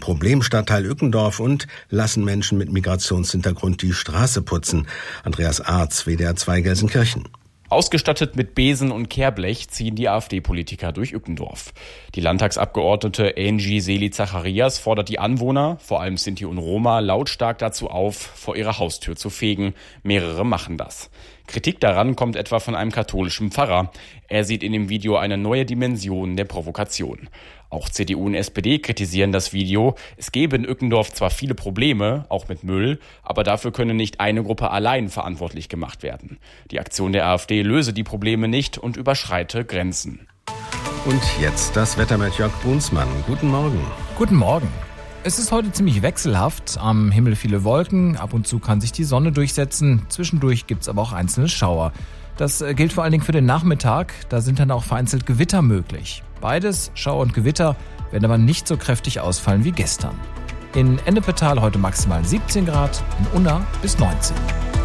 Problemstadtteil Ückendorf und lassen Menschen mit Migrationshintergrund die Straße putzen. Andreas Arz, WDR 2 Gelsenkirchen. Ausgestattet mit Besen und Kehrblech ziehen die AfD-Politiker durch Ückendorf. Die Landtagsabgeordnete Angie Seeli-Zacharias fordert die Anwohner, vor allem Sinti und Roma, lautstark dazu auf, vor ihrer Haustür zu fegen. Mehrere machen das. Kritik daran kommt etwa von einem katholischen Pfarrer. Er sieht in dem Video eine neue Dimension der Provokation. Auch CDU und SPD kritisieren das Video. Es gebe in Ückendorf zwar viele Probleme, auch mit Müll, aber dafür könne nicht eine Gruppe allein verantwortlich gemacht werden. Die Aktion der AfD löse die Probleme nicht und überschreite Grenzen. Und jetzt das Wetter mit Jörg Brunsmann. Guten Morgen. Guten Morgen. Es ist heute ziemlich wechselhaft. Am Himmel viele Wolken, ab und zu kann sich die Sonne durchsetzen. Zwischendurch gibt's aber auch einzelne Schauer. Das gilt vor allen Dingen für den Nachmittag. Da sind dann auch vereinzelt Gewitter möglich. Beides, Schauer und Gewitter, werden aber nicht so kräftig ausfallen wie gestern. In Ennepetal heute maximal 17 Grad, in Unna bis 19.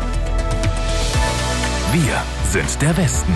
Wir sind der Westen.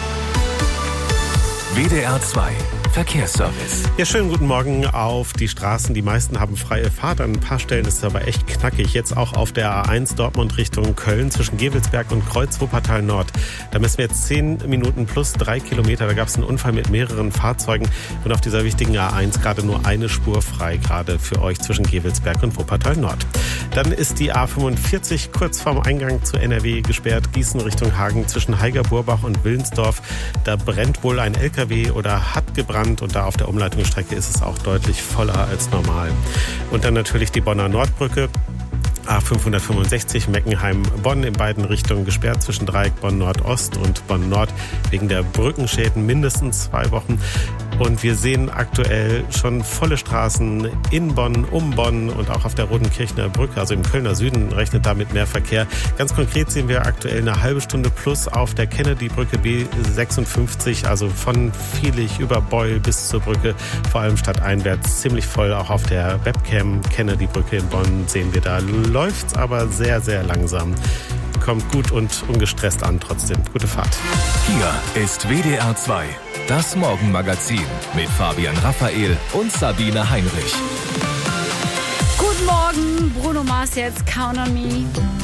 WDR 2 Verkehrsservice. Ja, schönen guten Morgen auf die Straßen. Die meisten haben freie Fahrt. An ein paar Stellen ist es aber echt knackig. Jetzt auch auf der A1 Dortmund Richtung Köln zwischen Gevelsberg und Kreuz Wuppertal Nord. Da messen wir jetzt 10 Minuten plus 3 Kilometer. Da gab es einen Unfall mit mehreren Fahrzeugen. Und auf dieser wichtigen A1 gerade nur eine Spur frei, gerade für euch zwischen Gevelsberg und Wuppertal Nord. Dann ist die A45 kurz vorm Eingang zu NRW gesperrt. Gießen Richtung Hagen zwischen Heiger-Burbach und Willensdorf. Da brennt wohl ein LKW oder hat gebrannt. Und da auf der Umleitungsstrecke ist es auch deutlich voller als normal. Und dann natürlich die Bonner Nordbrücke. A565 Meckenheim-Bonn in beiden Richtungen gesperrt zwischen Dreieck Bonn-Nordost und Bonn-Nord wegen der Brückenschäden mindestens 2 Wochen. Und wir sehen aktuell schon volle Straßen in Bonn, um Bonn und auch auf der Rodenkirchener Brücke, also im Kölner Süden, rechnet damit mehr Verkehr. Ganz konkret sehen wir aktuell eine halbe Stunde plus auf der Kennedy-Brücke B56, also von Viehlich über Beul bis zur Brücke, vor allem stadteinwärts, ziemlich voll. Auch auf der Webcam Kennedy-Brücke in Bonn sehen wir da. Läuft's aber sehr, sehr langsam. Kommt gut und ungestresst an trotzdem. Gute Fahrt. Hier ist WDR 2, das Morgenmagazin mit Fabian Raphael und Sabine Heinrich. Guten Morgen, Bruno Mars jetzt, Count on Me.